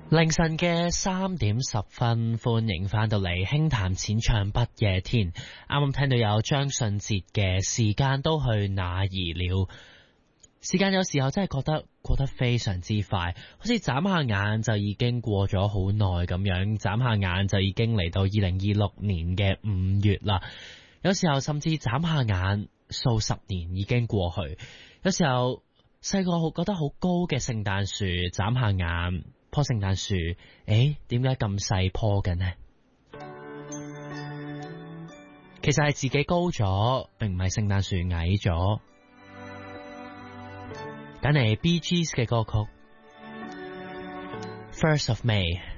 凌晨嘅3:10，歡迎翻到嚟輕談淺唱不夜天。啱啱聽到有張信哲嘅時間都去哪兒了。時間有時候真係覺得過得非常之快，好似眨下眼就已經過咗好耐咁樣，眨下眼就已經嚟到2026年嘅5月啦。有時候甚至眨下眼數十年已經過去。有時候細個覺得好高嘅聖誕樹，眨下眼棵聖誕樹，點解咁細棵嘅呢？其實係自己高咗，並唔係聖誕樹矮咗。揀嚟 Bee Gees 嘅歌曲《First of May》。